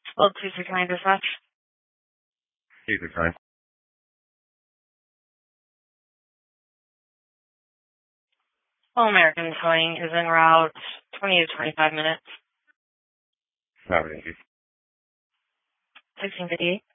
Well, please recline dispatch. Please recline. All American Towing is en route 20 to 25 minutes. Not really. 1658.